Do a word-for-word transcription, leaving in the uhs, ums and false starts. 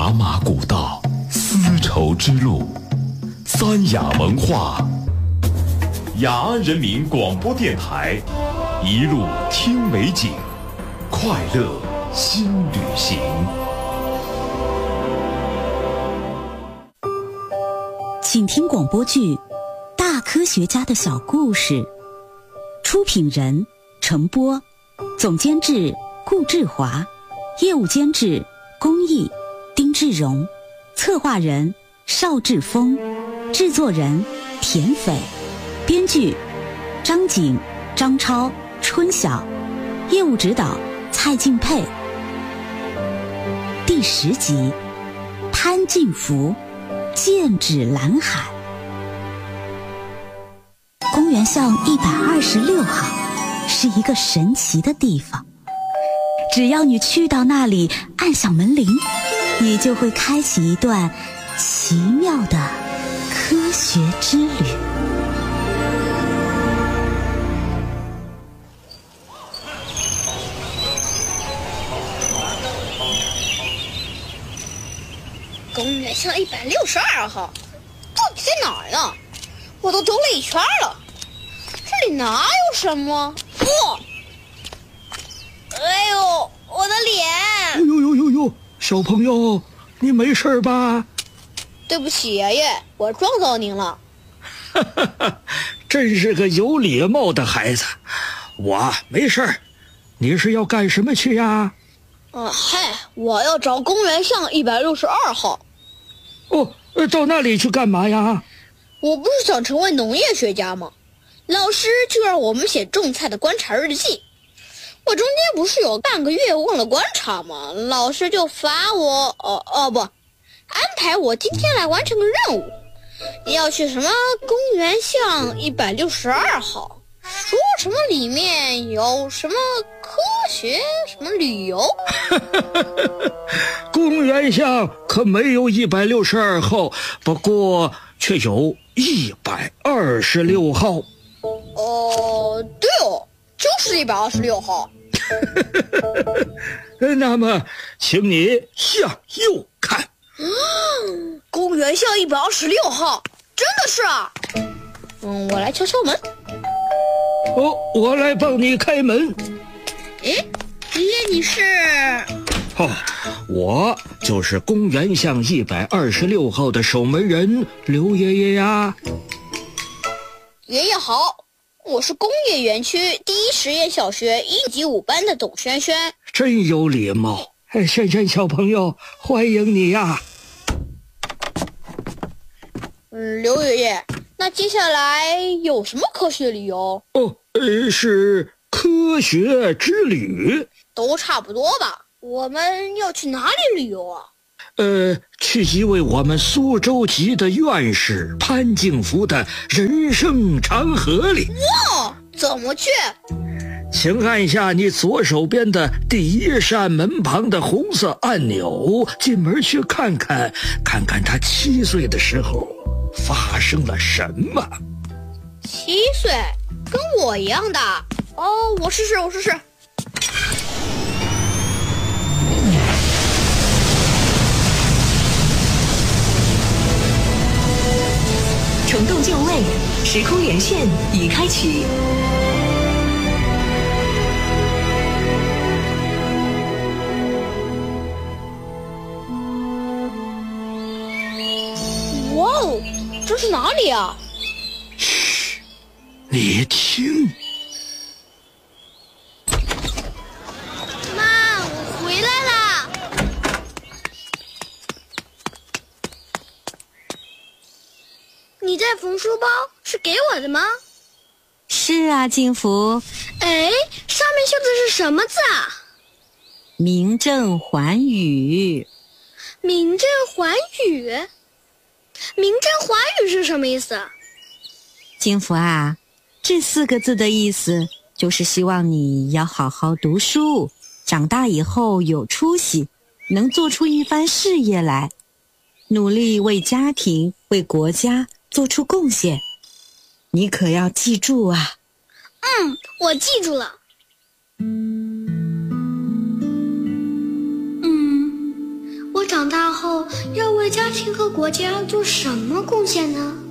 茶马古道，丝绸之路，三雅文化，雅安人民广播电台，一路听美景，快乐新旅行。 请听广播剧《大科学家的小故事》，出品人程波，总监制顾志华，业务监制龚毅、丁志荣，策划人邵志峰，制作人田斐，编剧张景、张超、春晓，业务指导蔡敬佩。第十集，潘进福剑指蓝海。公园巷一百二十六号是一个神奇的地方，只要你去到那里，按响门铃，你就会开启一段奇妙的科学之旅。 公园巷一百六十二号，到底在哪儿呢？我都兜了一圈了，这里哪有什么？哦，哎呦，我的脸！ 哎呦呦呦呦，小朋友，你没事吧？ 对不起，爷爷，我撞到您了。 哈哈哈，真是个有礼貌的孩子。我没事，你是要干什么去呀？ 啊，嗨，我要找公园巷一百六十二号。 哦，到那里去干嘛呀？ 我不是想成为农业学家吗？老师就让我们写种菜的观察日记。我中间不是有半个月忘了观察吗？老师就罚我，哦哦不，安排我今天来完成个任务，要去什么公园巷一百六十二号，说什么里面有什么科学什么旅游。 公园巷可没有一百六十二号，不过却有一百二十六号。 哦，对哦，就是一百二十六号。 那么请你向右看。 嗯，公园巷一百二十六号，真的是啊。嗯，我来敲敲门。 哦，我来帮你开门。 诶，爷爷你是？ 哦，我就是公园巷一百二十六号的守门人刘爷爷呀。 爷爷好，我是工业园区第一实验小学一级五班的董轩轩。 真有礼貌，哎，轩轩小朋友，欢迎你呀。 嗯，刘爷爷，那接下来有什么科学旅游？ 哦，呃，是科学之旅。 都差不多吧。我们要去哪里旅游啊？ 呃，去一位我们苏州籍的院士潘进福的人生长河里。 哇，怎么去？ 请按下你左手边的第一扇门旁的红色按钮，进门去看看，看看他七岁的时候发生了什么。 七岁，跟我一样大。哦，我试试，我试试。 虫洞就位，时空连线已开启。 哇哦，这是哪里啊？ 嘘，你听。 妈，我回来啦！你在缝书包，是给我的吗？ 是啊，进福。 哎，上面绣的是什么字啊？ 名正寰宇。 名正寰宇？名正寰宇是什么意思？ 进福啊，这四个字的意思就是希望你要好好读书，长大以后有出息，能做出一番事业来，努力为家庭、为国家做出贡献。你可要记住啊。 嗯，我记住了。嗯，我长长大后要为家庭和国家做什么贡献呢？